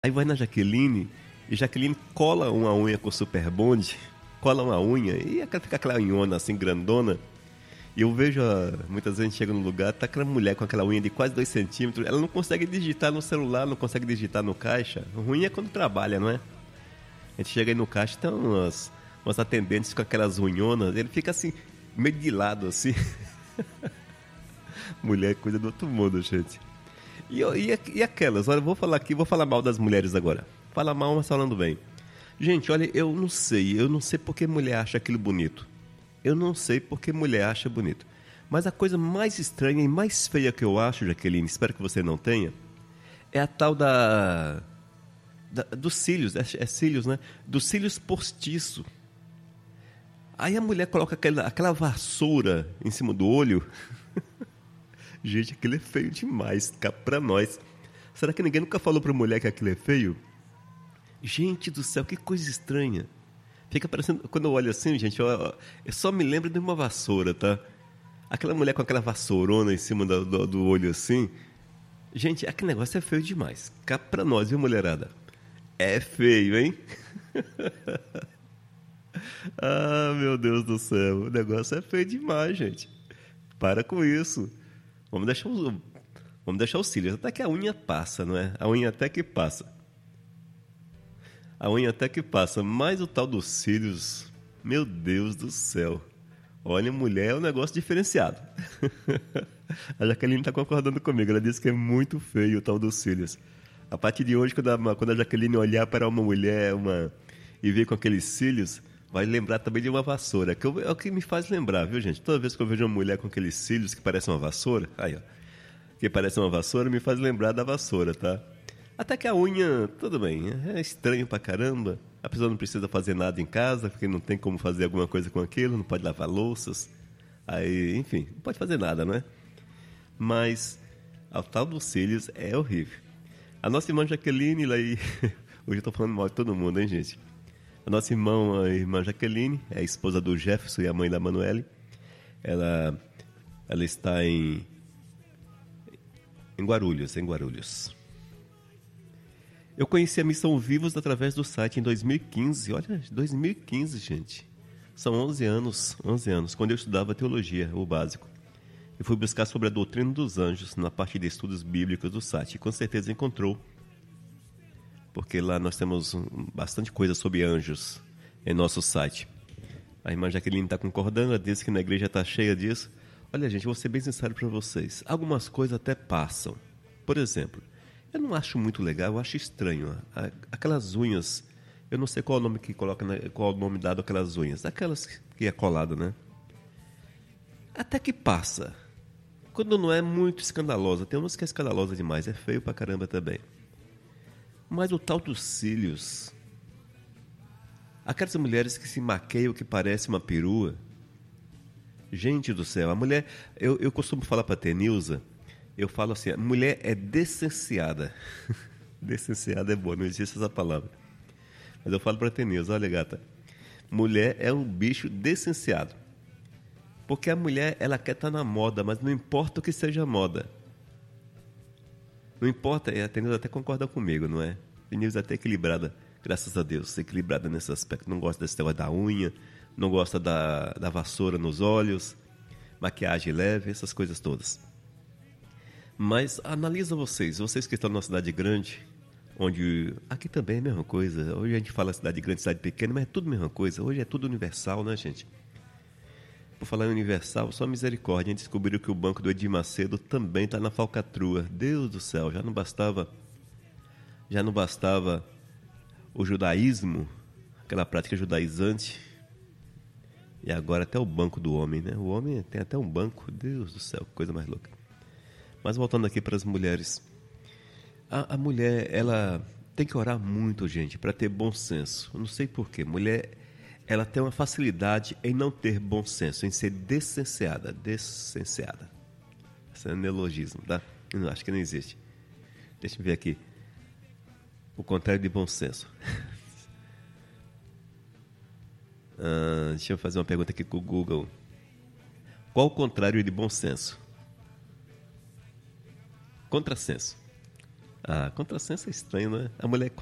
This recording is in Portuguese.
Aí vai na Jaqueline, e Jaqueline cola uma unha com Super Bond, cola uma unha, e fica aquela unhona assim, grandona. E eu vejo, muitas vezes a gente chega no lugar, tá aquela mulher com aquela unha de quase 2 centímetros, ela não consegue digitar no celular, não consegue digitar no caixa. O ruim é quando trabalha, não é? A gente chega aí no caixa, tem umas atendentes com aquelas unhonas, ele fica assim, meio de lado, assim. Mulher é coisa do outro mundo, gente. E aquelas, olha, eu vou falar aqui, vou falar mal das mulheres agora. Fala mal, mas falando bem. Gente, olha, eu não sei porque mulher acha aquilo bonito. Eu não sei porque mulher acha bonito. Mas a coisa mais estranha e mais feia que eu acho, Jaqueline, espero que você não tenha, é a tal dos cílios, é cílios, né? Dos cílios postiço. Aí a mulher coloca aquela vassoura em cima do olho. Gente, aquilo é feio demais, cá pra nós. Será que ninguém nunca falou pra mulher que aquilo é feio? Gente do céu, que coisa estranha. Fica parecendo, quando eu olho assim, gente, eu só me lembro de uma vassoura, tá? Aquela mulher com aquela vassourona em cima do olho assim. Gente, aquele negócio é feio demais. Cá pra nós, viu, mulherada? É feio, hein? Ah, meu Deus do céu. O negócio é feio demais, gente. Para com isso. Vamos deixar vamos deixar os cílios. Até que a unha passa, não é? A unha até que passa. A unha até que passa. Mas o tal dos cílios, meu Deus do céu. Olha, mulher é um negócio diferenciado. A Jaqueline está concordando comigo. Ela disse que é muito feio o tal dos cílios. A partir de hoje, quando a Jaqueline olhar para uma mulher e ver com aqueles cílios, vai lembrar também de uma vassoura. É o que me faz lembrar, viu, gente? Toda vez que eu vejo uma mulher com aqueles cílios que parecem uma vassoura, aí, ó, que parece uma vassoura, me faz lembrar da vassoura, tá? Até que a unha, tudo bem, é estranho pra caramba. A pessoa não precisa fazer nada em casa, porque não tem como fazer alguma coisa com aquilo, não pode lavar louças. Aí, enfim, não pode fazer nada, não é? Mas o tal dos cílios é horrível. A nossa irmã Jaqueline, hoje eu tô falando mal de todo mundo, hein, gente? A nossa irmã Jaqueline, é a esposa do Jefferson e a mãe da Manuele. Ela está em Guarulhos. Eu conheci a Missão Vivos através do site em 2015. Olha, 2015, gente. São 11 anos, quando eu estudava teologia, o básico. Eu fui buscar sobre a doutrina dos anjos na parte de estudos bíblicos do site. E com certeza encontrou. Porque lá nós temos bastante coisa sobre anjos em nosso site. A irmã Jaqueline está concordando, ela disse que na igreja está cheia disso. Olha, gente, vou ser bem sincero para vocês. Algumas coisas até passam. Por exemplo, eu não acho muito legal, eu acho estranho. Aquelas unhas, eu não sei qual é o nome que coloca, qual é o nome dado àquelas unhas. Aquelas que é colada, né? Até que passa. Quando não é muito escandalosa. Tem umas que é escandalosa demais, é feio pra caramba também. Mas o tal dos cílios... Aquelas mulheres que se maqueiam que parece uma perua. Gente do céu, a mulher... Eu costumo falar pra Tenilza, eu falo assim, a mulher é descenseada. Descenseada é boa, não existe essa palavra. Mas eu falo pra Tenilza, olha, gata, mulher é um bicho descenseado. Porque a mulher, ela quer estar na moda, mas não importa o que seja moda. Não importa, a Tenilza até concorda comigo, não é? A Tenilza é até equilibrada, graças a Deus, equilibrada nesse aspecto. Não gosta desse negócio da unha, não gosta da vassoura nos olhos, maquiagem leve, essas coisas todas. Mas analisa vocês que estão numa cidade grande, onde aqui também é a mesma coisa. Hoje a gente fala cidade grande, cidade pequena, mas é tudo a mesma coisa. Hoje é tudo universal, né, gente? Por falar em universal, só misericórdia, a gente descobriu que o banco do Edir Macedo também está na falcatrua. Deus do céu, já não bastava o judaísmo, aquela prática judaizante, e agora até o banco do homem, né? O homem tem até um banco, Deus do céu, que coisa mais louca. Mas voltando aqui para as mulheres, a mulher, ela tem que orar muito, gente, para ter bom senso. Eu não sei porquê, mulher, ela tem uma facilidade em não ter bom senso, em ser descenseada. Esse é um neologismo, tá? Eu acho que não existe. Deixa eu ver aqui. O contrário de bom senso. Deixa eu fazer uma pergunta aqui com o Google. Qual o contrário de bom senso? Contrassenso. Ah, contrassenso é estranho, né? A mulher